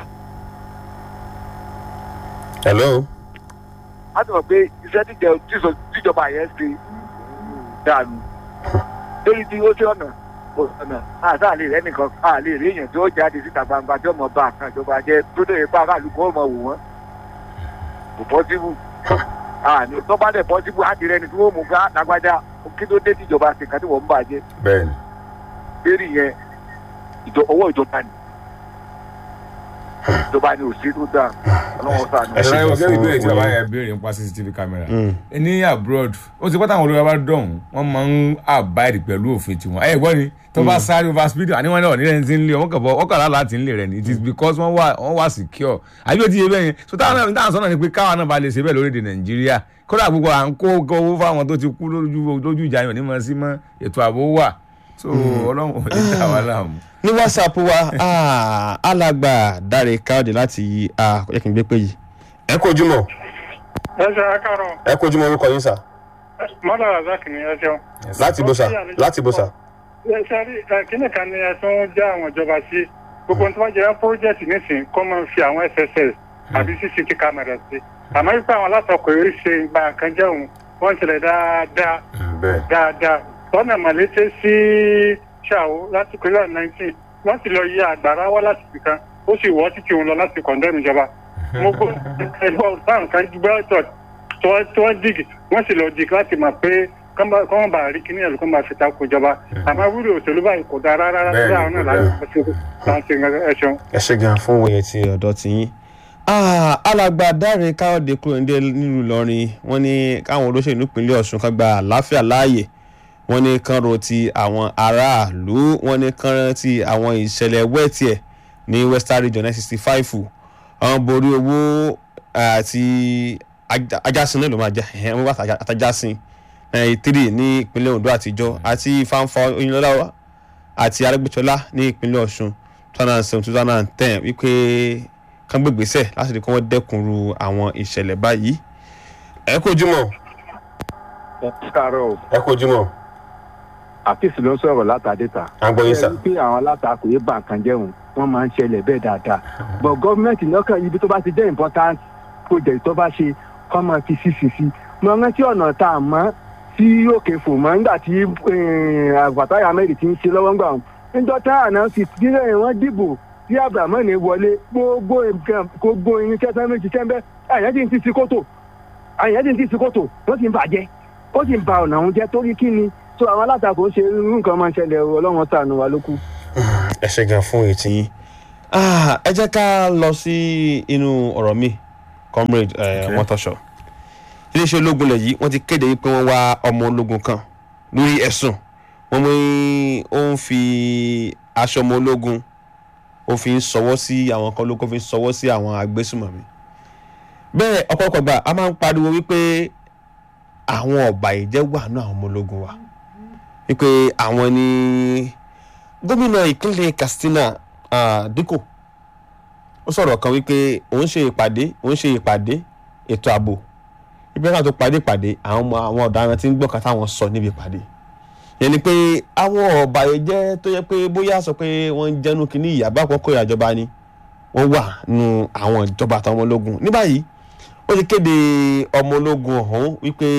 hello.
a ti mọ̀ pé iṣẹ́ tíjọba yẹn ṣe dànù lórí tí ó ṣe ọ̀nà ọ̀nà àtàlè rẹ̀ nìkan àlè rí èèyàn tó jáde síta gbangba tí ọmọ bá àkàn ìjọba jẹ́ tó lè pa aráàlú kó mọ̀ wò wọ́n kò pọ́sibú àní tó bá dẹ̀ pọ́sibú á ti rẹni tí wọ́n mú ká lágbájá kí tó dé tíjọba ṣe kàtí wọ́n ń bàjẹ́.
bẹ́ẹ̀ni.
lérí yẹn owó ìjọba ni ìjọba ni òsì tó dáa ọlọ́wọ́ sànù.
ẹ ṣe ìwọ̀n ìbéèrè tí bàbá yẹn béèrè nípa C C T V camera ní abroad ó ti pátá àwọn olórí wa bá dọ̀hún wọ́n máa ń abide pẹ̀lú òfin tiwọn ẹ̀ gbọ́ ni tó bá sáré over speed àníwọ̀n náà nílẹ̀ ti ń lé wọ́n kàn bọ́ wọ́n kàn láti láti ń lè rẹ̀ ni it is because wọ́n wà wọ́n wà secure àbí ó ti yé bẹ́ẹ̀ yẹn so táwọn náà táwọn sọ́nà ni pé káwọn náà bá lè ṣe bẹ́ẹ̀ lórílẹ̀ Nàìjíríà kódà gbogbo à ń kó owó fáwọn tó ti kú lójú ìjà yàn ní mọ̀ sí mọ́ ètò ààbò wà so Ọlọ́run ò ní dá wa láàmú.
ní WhatsApp wa alàgbà Dáre Káyọ̀dé láti ọ̀yẹ́ kí n gbé pé yìí. ẹ kú ojúmọ́.
ẹ ṣe ẹ káàárọ̀.
ẹ kú ojúmọ́ orúkọ yín sà.
mọ́lá razak ni ẹ ṣeun.
láti bó sà láti bó sà.
ẹ ṣe kíni kan ni ẹ tún já àwọn ìjọba sí gbogbo tí wọ́n jẹ́ project nísìnyí kó máa fi àwọn S S S àbí C C T V camera sí àmọ́ wípé àwọn alátakò eré ṣe ìgbà kan jẹun wọ́n ṣẹlẹ̀ dáadáa dáadáa lọ́nà màlété sí ṣàwó láti pẹ̀lú nineteen wọ́n sì lọ yí àgbàrá wá láti ibì kan ó sì wọ́ títí òun lọ láti kọ̀ndẹ́nù ìjọba mo gbọ́ ẹgbẹ́ ọ̀sán kan gbẹ́ ọ̀tọ̀ tí wọ́n dìgì wọ́n sì lọ dìgì láti mọ̀ pé kọ́mọ̀ bá rí kíní ẹ̀lú kọ́mọ̀ bá fi takò ìjọba àmọ́ wúlò òṣèlú báyìí kò dáa rárá rárá àwọn náà láti ẹ̀ṣọ́.
ẹ ṣe gan fún wòye tí ọ̀dọ́ ti yín. alàgbà Dáre Káyọ̀dé Kúròǹdé nílùú Ìlọrin wọ́n ní káwọn olóṣèlú ìpínlẹ̀ Ọ̀ṣun kan gba àlàáfíà láàyè wọ́n ní kán ro ti àwọn aráàlú wọ́n ní kán rántí àwọn ìṣẹ̀lẹ̀ wẹ́ẹ̀tìẹ̀ ní Western Region nine sixty five àwọn borí owó àti ajásin náà ló máa jẹ́ ẹ̀hìn wọ́n wá àtajásin ninety three ní ìpínlẹ̀ Ondo àtijọ́ àti Fanfa Oyinlọ́lá àti Arẹ́gbẹ́ṣọlá ní ìpínlẹ̀ Ọ̀ṣun two thousand seven two thousand ten wípé kán gbégbèsè láti rí kí wọ́n dẹ́kunru àwọn ìṣẹ̀lẹ̀ báyìí. ẹ kú ojúmọ́.
ẹ káàárọ̀.
ẹ kú ojúmọ́.
àkíyèsí ló ń sọ̀rọ̀ látàdéta.
agbóyin sà.
ẹ rí i pé àwọn alátakò yé bá nǹkan jẹun wọ́n máa ń ṣẹlẹ̀ bẹ́ẹ̀ dáadáa. but gọ́ọ̀mẹ̀ntì lọ́kàn ibi tó bá ti jẹ́ important project tó bá ṣe kọ́ máa fi sí sí sí. mo rántí ọ̀nà tá a mọ̀ tí òkè fò mọ́ nígbà tí àgbàtà Ahmed ti ń ṣe lọ́wọ́ ńgbà wọn. níjọ́ tá àná fi díẹ̀ wọ́n dìbò tí Abrahamu ní wọlé gbogbo nǹkan gbogbo irinṣẹ́ tán méjì tẹ́ńbẹ́ àyàn ti ń ti sí kòtò àyàn ti ń ti sí kòtò wọ́n ti ń bàjẹ́ ó sì ń ba ọ̀nà òun jẹ́ torí kí ni so àwọn alátakò ń ṣe irú nǹkan máa ń ṣẹlẹ̀ Ọlọ́run ṣàánú wa lókù.
ẹ ṣe gan fún ètí yín ẹ jẹ́ ká lọ sí inú ọ̀rọ̀ mi comrade Mọ́tọ́ṣọ̀ iléeṣẹ́ ológun lẹ̀ yìí wọ́n ti kéde pé wọ́n wá ọmọ ológun kan lórí ẹ̀sùn wọ́n mú ó ń fi aṣọ ọmọ ológun ó fi ń sọwọ́ sí àwọn kan ológun ó fi ń sọwọ́ sí àwọn agbésùmọ̀mí bẹ́ẹ̀ ọ̀pọ̀lọpọ̀ gbà a máa ń pariwo wípé àwọn ọ̀bàyéjẹ́ wà ní àwọn ọmọ ológun wa wípé àwọn ní gómìnà ìpínlẹ̀ Katsina Dikko ó sọ̀rọ̀ kan wípé òun ṣe ìpàdé òun ṣe ìpàdé ètò ààbò ìpínlẹ̀ náà tó pàdé ìpàdé àwọn ọmọ àwọn ọ̀daràn tí ń gbọ́ kan táwọn sọ níbi ìpàdé yẹn ni pé àwọn ọ̀bàyéjẹ́ tó yẹ pé bóyá sọ pé wọ́n ń jẹ́nu kínní ìyàbá àkọ́kọ́ ìjọba ni wọ́n wà nù àwọn ìjọba àtàwọn ọmọ ológun ní báyìí ó ti kéde ọmọ ológun ọ̀hún wípé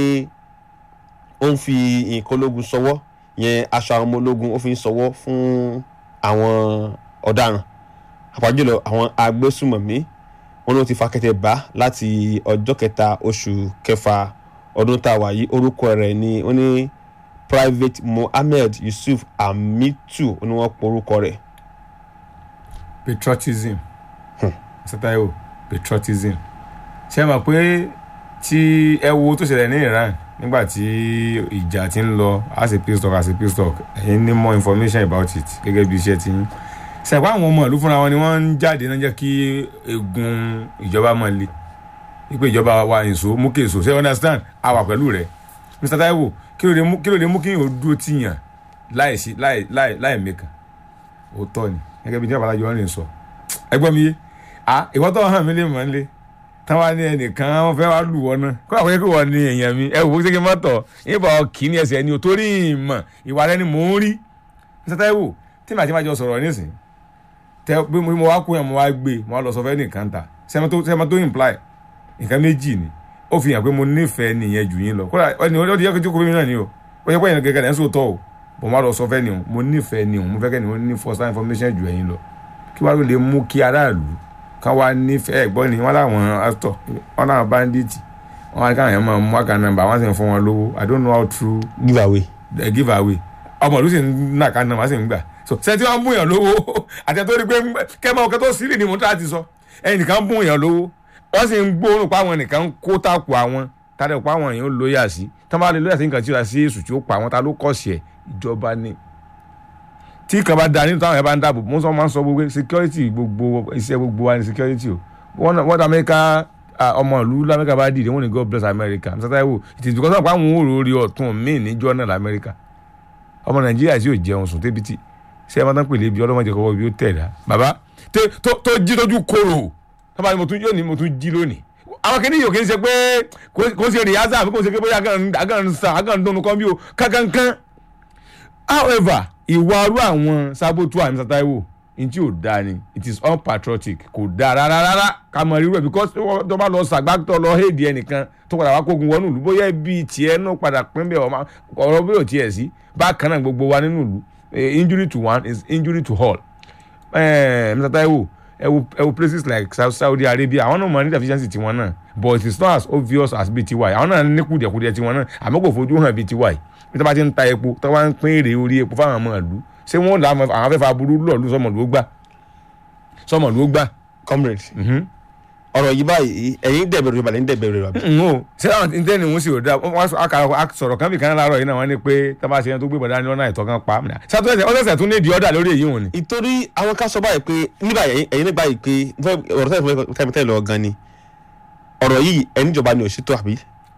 ó ń fi nǹkan ológun sọwọ́ yẹn aṣọ àwọn ọmọ ológun ó fi ń sọwọ́ fún àwọn ọ̀daràn àpàjùlọ àwọn agbésùmọ̀mí wọn ló ti fa kẹtẹ bá láti ọjọ́ kẹta oṣù kẹfà ọdún tá a wà yìí orúkọ rẹ̀ ni ó ní Private Mohammed Yusuf Amitu ó ní wọ́n pọ̀ orúkọ rẹ̀.
patriotism sọtayọ patriotism ṣe mọ̀ pé tí ẹ wo tó ṣẹlẹ̀ ní Iran nígbà tí ìjà ti ń lọ as a peace talk as a peace talk ẹ̀yin ní more information about it gẹ́gẹ́ bí iṣẹ́ ti ń ṣẹ̀pá àwọn ọmọ ìlú fúnra wọn ni wọ́n ń jáde náà jẹ́ kí egun ìjọba mọ̀ le wípé ìjọba wa èso mú kí èso ṣe understand àwà pẹ̀lú rẹ̀ Mr. Taiwo kí ló dé mú kí ló dé mú kí yóò dúró tìyàn láì sí láì láì láì mẹ́kàn ó tọ́ ni gẹ́gẹ́ bí ní àbálájọ wọn lè sọ ẹgbọ́n mi yé à ìwọ́n tó hàn mí lè mọ̀ nílé táwa ní ẹnìkan wọn fẹ́ wá lù wọ́n náà kó àwọn yẹn kó wọ́n ní èèyàn mi ẹ wò ó ṣe kí n má tọ̀ ìbá kì í ní ẹsẹ̀ ni ò torí ìmọ̀ ìwà rẹ ni mò ń rí Mr. Taiwo tí màá ti máa jọ sọ̀rọ̀ nísìnyí tẹ bí mo wá kó yẹn mo wá gbé mo wá lọ sọ fẹ́ nìkan ta sẹ́mi tó sẹ́mi tó imply nǹkan méjì ni ó fi hàn pé mo nífẹ̀ẹ́ nìyẹn jù yín lọ kódà ẹni ó di yẹ́kẹ́ tí kò bí mi náà ni o ó yẹ pé ẹ̀yìn gẹ́gẹ́ ẹ̀ ń sọ tọ́ o bò mo wá lọ sọ fẹ́ ni o mo nífẹ̀ẹ́ ni o mo fẹ́ kẹ́ ni o ní first hand information jù ẹ̀yin lọ kí wàá lè mú kí aráàlú ká wá nífẹ̀ẹ́ ẹ̀gbọ́n ni wọ́n láwọn actor wọ́n láwọn bandit wọ́n wá káwọn yẹn máa mú àkà nàmbà wọ́n sì ń fún wọn lówó I don't know how true
give away
the give away ọmọ ìlú sì ń nà ká nàmbà sì ń gbà so sẹ́ńtì wọn bún yàn lówó àti àtọ́rí pé kẹ́mọ́ ọ̀kẹ́ tó sílì ni mo tà ti sọ ẹnìkan bún yàn lówó wọ́n sì ń gbóòórùn pa àwọn nìkan kó tàkù àwọn tàdé pa àwọn èèyàn lóyà sí tí wọ́n bá lè lóyà sí nǹkan tí ó ra sí èṣù tí ó pa àwọn ta ló kọ̀ sí ẹ̀ ìjọba ni tí kan bá da nínú táwọn ẹ̀ bá ń dáàbò mo sọ máa ń sọ gbogbo security gbogbo iṣẹ́ gbogbo wa ni security o wọ́n dá Amẹ́ríkà ọmọ ìlú lamẹ́ríkà bá dìde wọ́n ní God bless America Mr. Taiwo it is because of àwọn òròrí ọ̀tún míì níjọ́ náà lamẹ́ríkà ọmọ Nàìjíríà tí yóò jẹun sùn tébítì ṣé ẹ máa tán pèlè ibi ọlọ́mọdé kọ́kọ́ bí ó tẹ̀ dá bàbá tó jí lójú kóró tọ́ba ni mo tún yóò ní mo tún jí lónìí àwọn kìnìún yòókè ń ṣe pé kò ṣe rìhásà àbí kò ṣe pé bóyá agànnì sàn agànnì dùnú kan bí o kankankan however ìwà arú àwọn sábòtú àmì Mr. Taiwo n tí ò dáa ni it is unpatriotic kò dáa rárá rárá ká mọ irú ẹ̀ because tó bá lọ sàgbàtọ̀ lọ hédi ẹnìkan tó padà wá kógun wọnú ìlú bóyá ibi tiẹ̀ náà padà pín bẹ́ẹ̀ ọ̀rọ̀ bí ò tiẹ̀ sí bákan náà gbogbo wa nínú ìlú injury to one is injury to all eh, Mr. Taiwo ẹ wo ẹ wo places like Saudi Arabia àwọn náà mọ ní deficiency tiwọn náà but it is not as obvious as bíi tiwa àwọn náà ní kùdìẹ̀kùdìẹ̀ tiwọn náà àmọ́ kò fojú hàn bíi tiwa yìí bí tó bá ti ń ta epo tó bá ń pín èrè orí epo fáwọn ọmọ ìlú ṣé wọn là àwọn afẹ́fẹ́ aburú lọ́ọ̀lù sọmọlú ó gbà sọmọlú ó gbà.
comrade ọ̀rọ̀ yìí báyìí ẹ̀yin dẹ̀bẹ̀rẹ̀ yorùbá lẹ́yìn dẹ̀bẹ̀rẹ̀ yorùbá.
n ṣé àwọn ìtẹ́ni òun sì ò dáa wọ́n sọ̀rọ̀ kan bí kan láàárọ̀ yìí náà wọ́n ní pé tá a bá ṣe yẹn tó gbé bọ̀dá ní ọ̀nà ìtọ́ kan pa á. ṣàtúnṣe tó ní ìdí ọ̀dà lórí èyí wọn ni.
ìtorí àwọn ká sọ báyìí pé nígbà ẹ̀yin nígbà yìí pé ọ̀rọ̀ tẹ́lẹ̀ lọ gan ni ọ̀rọ̀ yìí ẹni ìjọba ni òṣìṣẹ́ àbí.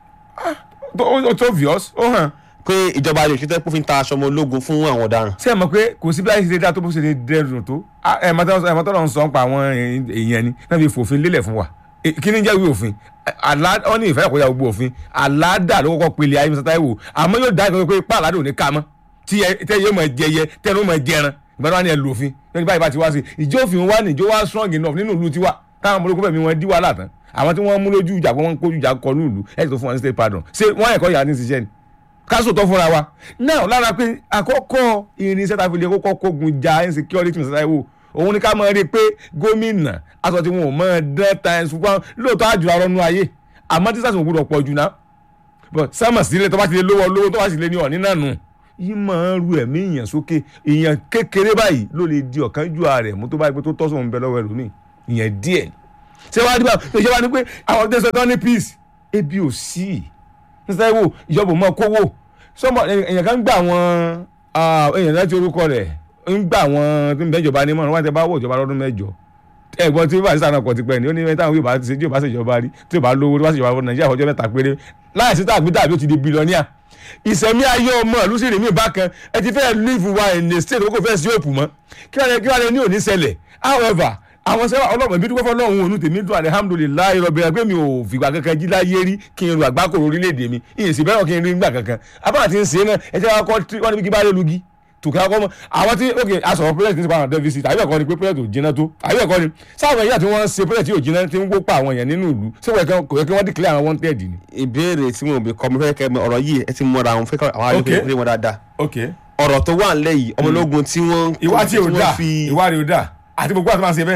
ó tó obvious ó hàn.
pé ìjọba ni òṣìṣẹ́ pófin ta aṣọ ọmọ ológun fún àwọn ọ̀daràn.
ṣé ẹ mọ̀ pé kò sí bí láti ṣe dá tó bó ṣe lè dẹrùn tó ẹ̀ mọ́tọ́ lọ́n sọ ń pa àwọn èèyàn ni náà fi fòfin lélẹ̀ fún wa kí ni jẹ́ ìwé òfin ọ ní ìfẹ́ ìkọjá gbogbo òfin aládà ló kọ́kọ́ pele ayé Mr. Taiwo àmọ́ yóò dá ìkọ́jọ́ pé pa aládà ò ní ká mọ́ tí tẹ́ yóò mọ̀ jẹyẹ tẹ́ ló mọ̀ jẹran ìgbàdàn wa ni ẹ lò òfin lórí báyìí bá ti wá sí ìjọ òfin wa ní ìjọ wa strong enough nínú ìlú tiwa táwọn ọmọ ológun fẹ̀mí wọn dí wàhálà tán àwọn tí wọ́n mú lójú ìjà wọn kójú ìjà kọ ní ìlú ẹ̀ tó fún wọn ní state pardon ṣé wọ́n ẹ̀kọ́ yàrá ní ṣiṣẹ́ ni káṣù tó fúnra wa náà lára pé àkọ́kọ́ irinṣẹ́ tá a fi lè kọ́kọ́ kógun ja insecurity Mr. Taiwo òun ni ká mọ̀ rí i pé gómìnà aṣọ tí wọn ò mọ̀ dán times one lóòótọ́ àjùlọ arọ́nú ayé àmọ́ tí sàṣùn gbọ́dọ̀ pọ̀ jù náà sẹ́mọ̀ sílẹ̀ tó bá ti lè lówó lówó tó bá ti lè ní ọ̀ní náà nù yìí máa ń ru ẹ̀mí èèyàn sókè èèyàn kékeré báyìí ló lè di ọ̀kan ju ààrẹ mú tó bá yẹ pé tó tọ́sọ̀ ń bẹ lọ́wọ́ ẹlòmíì ìyẹn díẹ̀ ṣé wàá dìbò ìjọba ni pé àwọn tẹ̀sán tán ní peace ebi ò sí Mr. Taiwo ìjọba ò mọ kówó sọmọ èèyàn kan gbà wọn èèyàn láti orúkọ rẹ̀ ń gbà wọn tó ń bẹ ìjọba ní mọ̀ wọ́n ti bá wọ̀ ìjọba lọ́dún mẹ́jọ ẹ̀gbọ́n tí bá sísá náà kọ̀ ti pẹ́ ni ó ní mẹ́ta àwọn yóò bá ṣe tí yóò bá ṣèjọba rí tí yóò bá lówó tí yóò bá ṣèjọba fún nàìjíríà ọjọ́ mẹ́ta péré láì sí tàbí tàbí ó ti di bílíọ̀nìà ìsẹ̀mí ayé ọmọ ìlú sì rìn mí bákan ẹ ti fẹ́ live wa in a state kó fẹ́ sí òpù mọ́ kí wàá ní òní ṣẹlẹ̀ however àwọn sẹ́wà ọlọ́mọ ibi dúpẹ́ fọlọ́run òun tèmi dùn alihamudulilayi rọ̀bìnrin pé mi ò fìgbà kankan jí láyé rí kí n ru àgbákòrò orílẹ̀-èdè mi ìyẹn sì bẹ́ẹ̀ kí n rí nígbà kankan abáà ti ń ṣe náà ẹ jẹ́ wọ́n níbi kí bá lé lugi tòkè akọ́ mọ́ àwọn tí ok asọ̀rọ̀ pírẹ́sì ti pa àwọn deficit àbí ẹ̀kọ́ ni pé pírẹ́sì ò jiná tó àbí ẹ̀kọ́ ni sáwọn èèyàn tí wọ́n ń ṣe pírẹ́sì tí ò jiná tí ń wó pa àwọn èèyàn nínú ìlú ṣé kò yẹ kí wọ́n declare àwọn wanted ni.
ìbéèrè tí mo bè kọ́ mi fẹ́ kẹ́ ọ̀rọ̀ yìí ẹ ti mọra àwọn fẹ́ àwọn àlejò rí wọn dáadáa. ọ̀rọ̀ tó wà nílẹ̀ yìí ọmọ ológun tí wọ́n.
ìwà tí ò dà ìwà rẹ̀ ò dà àti gbogbo àti máa ṣe bẹ́ẹ̀.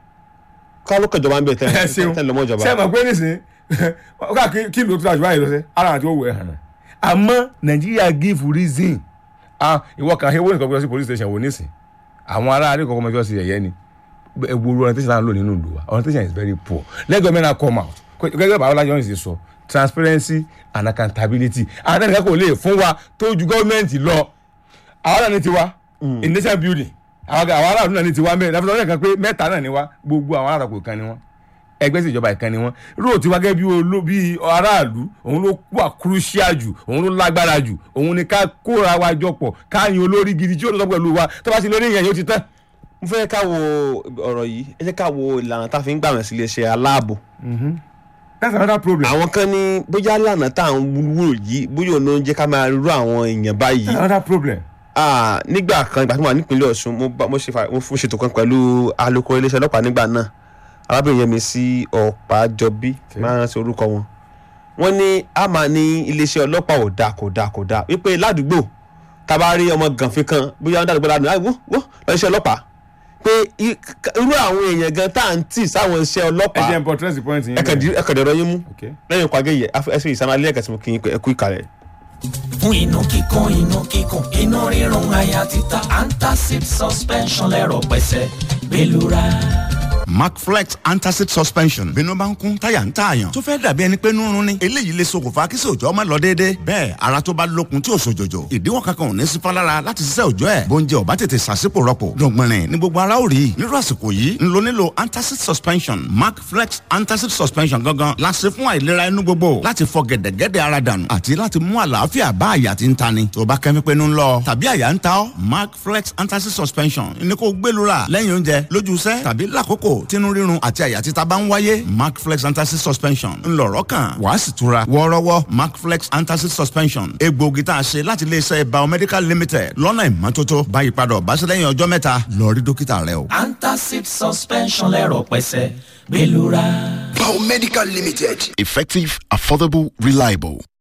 kálọ́ kẹjọba ń bẹ̀ tẹ́lẹ̀ lọ́mọ ìjọba.
ṣé ẹ mọ̀ pé nísìnyí kí ló tó àjùbá yìí lọ sí ara àti owó ẹ̀ hàn àmọ́ Nàìjíríà give reason ah ìwọ kan ewu nìkan gbé sí police station wò nísìn àwọn ará àdéhùn kọ́kọ́ mẹ́fẹ́ sí ẹ̀yẹ́ ni ewu orientation náà lò nínú ìlú wa orientation is very poor let government now come out gẹ́gẹ́ bá ọlájọ́ ní ṣe sọ transparency and accountability àwọn ẹnìkan kò lè fún wa tó ju gọ́ọ̀mẹ̀ntì lọ àwọn náà ní tiwa in nation building àwọn aráàlú náà ní tiwa mẹ́rin láti sọ pé mẹ́ta náà ní wa gbogbo àwọn aráàlú kan ní wọn ẹgbẹ́ sí ìjọba ìkànnì wọn róò tí wá gẹ́gẹ́ bí olóbi aráàlú òun ló wà crucial jù òun ló lágbára jù òun ni ká kóra wa jọ pọ̀ ká yan olórí gidi tí ó lọ pẹ̀lú wa tó bá sí lórí ìyẹn yóò ti tán.
mo fẹ́ ká wo ọ̀rọ̀ yìí ẹ jẹ́ ká wo ìlànà tá a fi ń gbà wọ́n sí iléeṣẹ́ aláàbò.
that's another problem.
àwọn kan ní bóyá ìlànà tá à ń wúlò yìí bóyá òun ló ń jẹ́ ká máa rú àwọn èèyàn báyìí.
that's another problem.
ah nígbà kan ìgbà tí mo wà nípínlẹ̀ Ọ̀ṣun mo ṣètò kan pẹ̀lú alukoro iléeṣẹ́ ọlọ́pàá nígbà náà arábìnrin yẹn mi sí Ọ̀pájọbí máa ń rántí orúkọ wọn. wọ́n ní a máa ní iléeṣẹ́ ọlọ́pàá ò dáa kò dáa kò dáa wípé ládùúgbò tá a bá rí ọmọ gànfin kan bóyá wọ́n dàdúgbò ládùúgbò láì wọ́ wọ́ lọ iṣẹ́ ọlọ́pàá pé irú àwọn èèyàn gan tá à ń tì sáwọn iṣẹ́ ọlọ́pàá
ẹ jẹ́ important point yín
ẹ̀kẹ̀dẹ̀rọ̀ yín mú lẹ́yìn ìpàgẹ́ yẹ ẹ̀sìn ìsanalẹ́ ẹ̀kẹ́ tí mo kí n ẹ̀kú ìkàlẹ̀.
fún inú kíkún inú kíkún inú rírun àyà títa antacid suspension lẹ́rọ̀ pẹ̀sẹ̀ gbẹlura.
Macflex antacid suspension bínú bá ń kún táyà ń tààyàn tó fẹ́ dàbí ẹni pé nírun ni eléyìí lè ṣokùnfà kí sòjọ́ ọmọ lọ déédéé bẹ́ẹ̀ ara tó bá lókun tí ò sòjòjò ìdíwọ́ kankan ò ní sí fálára láti ṣiṣẹ́ òjọ́ ẹ̀ bóúnjẹ ò bá tètè ṣàṣìpò rọpò dọ̀gbìnrin ní gbogbo ara ò rí nírú àsìkò yìí ń lo nílò antacid suspension Macflex antacid suspension gangan la ṣe fún àìlera inú gbogbo láti fọ gẹ̀dẹ̀gẹ̀dẹ̀ ara dànù àti láti mú àlàáfíà bá àyà tí ń tani tó bá kẹ́mi pé ń lọ tàbí àyà ń ta ọ́ Macflex antacid suspension ní kó gbẹlura lẹ́yìn oúnjẹ lójú iṣẹ́ tàbí lákòókò tínú rírun àti àyà títa bá ń wáyé Macflex antacid suspension ńlọrọ kan wàá sì tura wọ́ọ́rọ́wọ́ Macflex antacid suspension egbòogi tá a ṣe láti iléeṣẹ́ biomedical limited lọ́nà ìmọ́tótó báyìí padà ọ̀báṣẹ́ lẹ́yìn ọjọ́ mẹ́ta lọ rí dókítà rẹ o.
antacid suspension lẹ́rọ̀ pẹ̀sẹ̀ gbẹlura.
Biomedical limited.
Effective, affordable, reliable.